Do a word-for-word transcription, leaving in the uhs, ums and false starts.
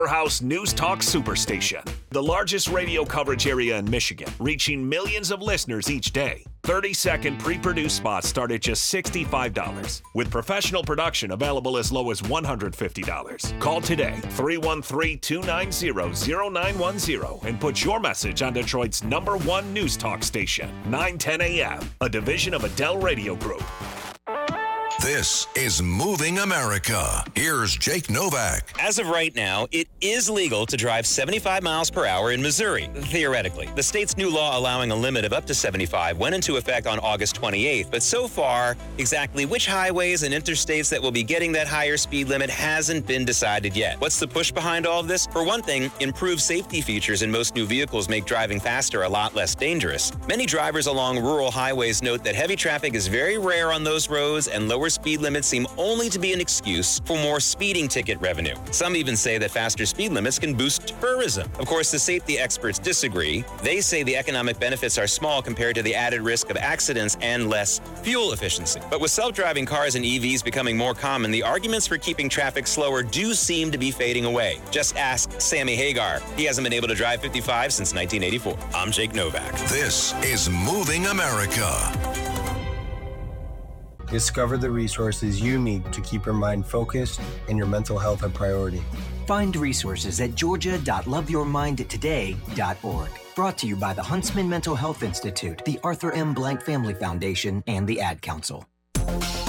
House News Talk Superstation, the largest radio coverage area in Michigan, reaching millions of listeners each day. thirty-second pre-produced spots start at just sixty-five dollars, with professional production available as low as one hundred fifty dollars. Call today, three one three, two nine zero, zero nine one zero, and put your message on Detroit's number one news talk station, nine ten A M, a division of Adele Radio Group. This is Moving America. Here's Jake Novak. As of right now, it is legal to drive seventy-five miles per hour in Missouri, theoretically. The state's new law allowing a limit of up to seventy-five went into effect on August twenty-eighth, but so far, exactly which highways and interstates that will be getting that higher speed limit hasn't been decided yet. What's the push behind all of this? For one thing, improved safety features in most new vehicles make driving faster a lot less dangerous. Many drivers along rural highways note that heavy traffic is very rare on those roads, and lower speed limits seem only to be an excuse for more speeding ticket revenue. Some even say that faster speed limits can boost tourism. Of course, the safety experts disagree. They say the economic benefits are small compared to the added risk of accidents and less fuel efficiency. But with self-driving cars and E Vs becoming more common, the arguments for keeping traffic slower do seem to be fading away. Just ask Sammy Hagar. He hasn't been able to drive fifty-five since nineteen eighty-four. I'm Jake Novak. This is Moving America. Discover the resources you need to keep your mind focused and your mental health a priority. Find resources at georgia dot love your mind today dot org. Brought to you by the Huntsman Mental Health Institute, the Arthur M. Blank Family Foundation, and the Ad Council.